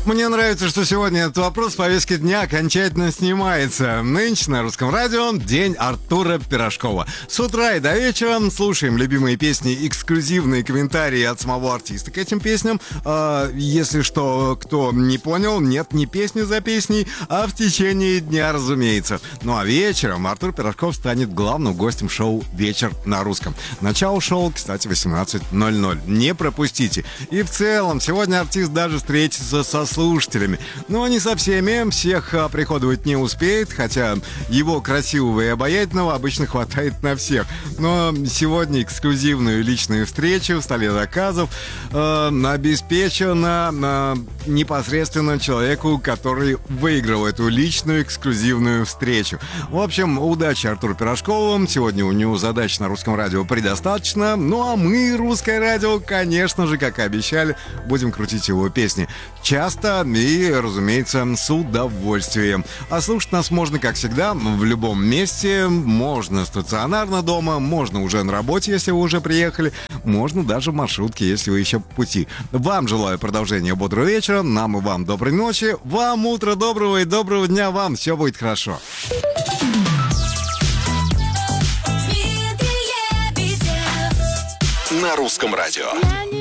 Мне нравится, что сегодня этот вопрос с повестки дня окончательно снимается. Нынче на Русском радио День Артура Пирожкова. С утра и до вечера слушаем любимые песни, эксклюзивные комментарии от самого артиста к этим песням. Если что, кто не понял, нет, не песни за песней, а в течение дня, разумеется. Ну а вечером Артур Пирожков станет главным гостем шоу «Вечер на русском». Начало шоу, кстати, 18:00. Не пропустите. И в целом, сегодня артист даже встретится со слушателями. Но не со всеми, всех приходовать не успеет, хотя его красивого и обаятельного обычно хватает на всех. Но сегодня эксклюзивную личную встречу в столе заказов обеспечена непосредственно человеку, который выиграл эту личную эксклюзивную встречу. В общем, удачи Артуру Пирожкову. Сегодня у него задач на Русском радио предостаточно. Ну а мы, Русское радио, конечно же, как и обещали, будем крутить его песни часто и, разумеется, с удовольствием. А слушать нас можно, как всегда, в любом месте. Можно стационарно дома, можно уже на работе, если вы уже приехали, можно даже в маршрутке, если вы еще по пути. Вам желаю продолжения бодрого вечера, нам и вам доброй ночи, вам утро доброго и доброго дня вам. Все будет хорошо. На Русском радио.